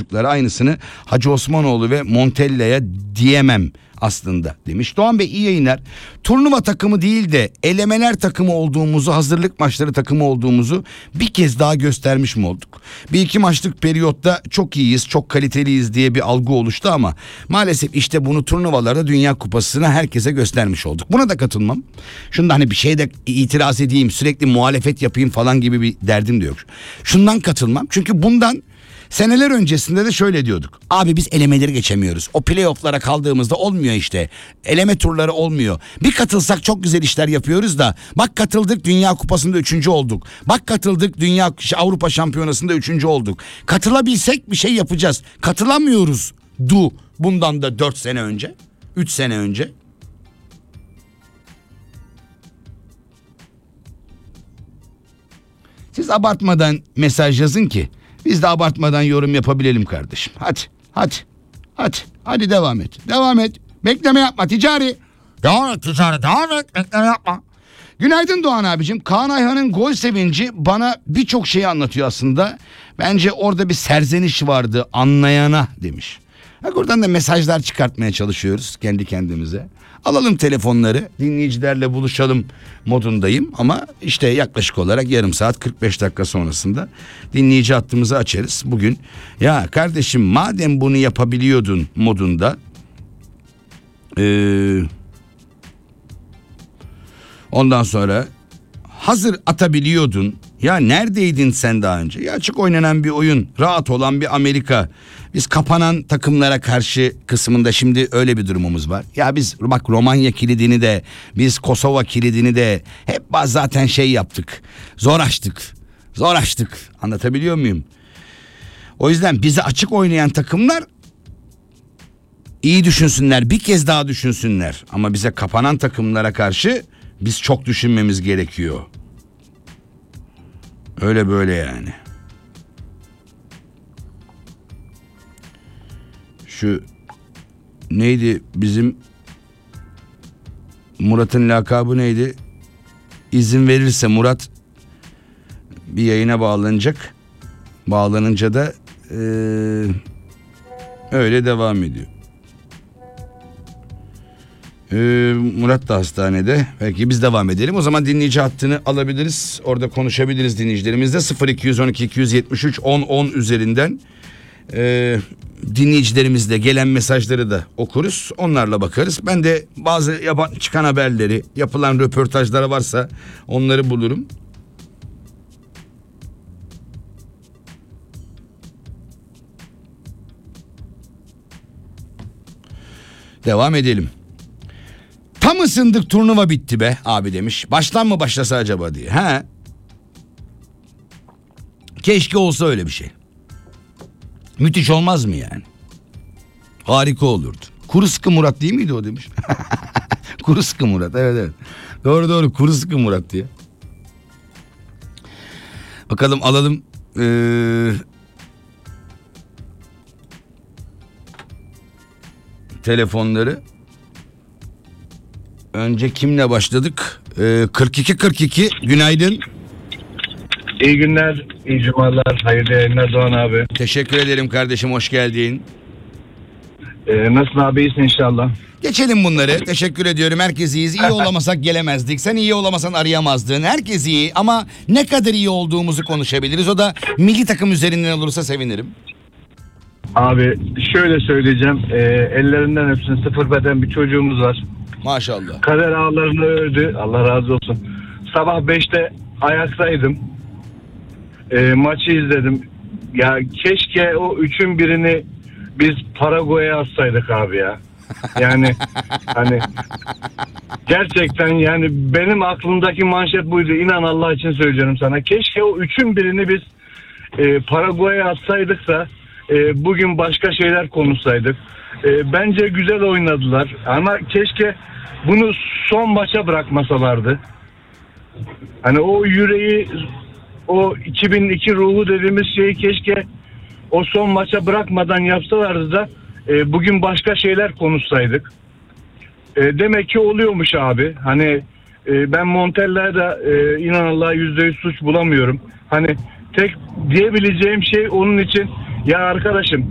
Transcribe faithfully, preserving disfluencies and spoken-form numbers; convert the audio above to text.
çocuklara aynısını Hacı Osmanoğlu ve Montella'ya diyemem aslında demiş. Doğan Bey iyi yayınlar. Turnuva takımı değil de elemeler takımı olduğumuzu, hazırlık maçları takımı olduğumuzu bir kez daha göstermiş mi olduk? Bir iki maçlık periyotta çok iyiyiz, çok kaliteliyiz diye bir algı oluştu ama maalesef işte bunu turnuvalarda, Dünya Kupası'na herkese göstermiş olduk. Buna da katılmam. Şunda hani bir şeyde itiraz edeyim, sürekli muhalefet yapayım falan gibi bir derdim de yok. Şundan katılmam. Çünkü bundan seneler öncesinde de şöyle diyorduk. Abi biz elemeleri geçemiyoruz. O playoff'lara kaldığımızda olmuyor işte. Eleme turları olmuyor. Bir katılsak çok güzel işler yapıyoruz da. Bak katıldık, Dünya Kupası'nda üçüncü olduk. Bak katıldık, Dünya Avrupa Şampiyonası'nda üçüncü olduk. Katılabilsek bir şey yapacağız. Katılamıyoruz. Du bundan da dört sene önce. üç sene önce. Siz abartmadan mesaj yazın ki biz de abartmadan yorum yapabilelim kardeşim. Hadi, hadi, hadi, hadi devam et. Devam et. Bekleme yapma ticari. Devam et ticari, devam et. Bekleme yapma. Günaydın Doğan abicim. Kaan Ayhan'ın gol sevinci bana birçok şeyi anlatıyor aslında. Bence orada bir serzeniş vardı anlayana demiş. Bak oradan da mesajlar çıkartmaya çalışıyoruz kendi kendimize. Alalım telefonları, dinleyicilerle buluşalım modundayım ama işte yaklaşık olarak yarım saat kırk beş dakika sonrasında dinleyici hattımızı açarız. Bugün ya kardeşim madem bunu yapabiliyordun modunda ee, ondan sonra hazır atabiliyordun ya neredeydin sen daha önce? Ya açık oynanan bir oyun, rahat olan bir Amerika. Biz kapanan takımlara karşı kısmında şimdi öyle bir durumumuz var. Ya biz bak Romanya kilidini de, biz Kosova kilidini de hep zaten şey yaptık. Zor açtık. Zor açtık. Anlatabiliyor muyum? O yüzden bize açık oynayan takımlar iyi düşünsünler, bir kez daha düşünsünler. Ama bize kapanan takımlara karşı biz çok düşünmemiz gerekiyor. Öyle böyle yani. Şu neydi bizim Murat'ın lakabı neydi? İzin verirse Murat bir yayına bağlanacak. Bağlanınca da ee, öyle devam ediyor. Ee, Murat da hastanede. Belki biz devam edelim. O zaman dinleyici hattını alabiliriz. Orada konuşabiliriz dinleyicilerimizle. sıfır iki on iki iki yetmiş üç on on üzerinden e, dinleyicilerimizle gelen mesajları da okuruz. Onlarla bakarız. Ben de bazı yapan, çıkan haberleri, yapılan röportajlara varsa onları bulurum. Devam edelim. Tam ısındık, turnuva bitti be abi demiş. Baştan mı başlasa acaba diye. He. Keşke olsa öyle bir şey. Müthiş olmaz mı yani? Harika olurdu. Kuru sıkı Murat değil miydi o demiş. Kuru sıkı Murat, evet evet. Doğru doğru, kuru sıkı Murat diye. Bakalım alalım. Ee, telefonları. Önce kimle başladık? Ee, kırk iki kırk iki günaydın. İyi günler, iyi cumalar, hayırlı yayınlar Doğan abi. Teşekkür ederim kardeşim, hoş geldin. Ee, nasılsın abi, iyisin inşallah. Geçelim bunları, teşekkür ediyorum, herkes iyiyiz. İyi olamasak gelemezdik, sen iyi olamasan arayamazdın. Herkes iyi ama ne kadar iyi olduğumuzu konuşabiliriz. O da milli takım üzerinden olursa sevinirim. Abi şöyle söyleyeceğim, e, ellerinden öpsün, sıfır beden bir çocuğumuz var. Maşallah. Kader ağlarını ördü, Allah razı olsun. Sabah beşte ayaktaydım. E, maçı izledim. Ya keşke o üçün birini biz Paraguay'a atsaydık abi ya. Yani hani gerçekten yani benim aklımdaki manşet buydu. İnan Allah için söylüyorum sana. Keşke o üçün birini biz e, Paraguay'a atsaydık da e, bugün başka şeyler konuşsaydık. E, bence güzel oynadılar. Ama keşke bunu son maça bırakmasalardı. Hani o yüreği, o iki bin iki ruhu dediğimiz şeyi keşke o son maça bırakmadan yapsalardı da e, bugün başka şeyler konuşsaydık. E, demek ki oluyormuş abi. Hani e, ben Montella'da da e, inan Allah'a yüzde yüz suç bulamıyorum. Hani tek diyebileceğim şey onun için, ya arkadaşım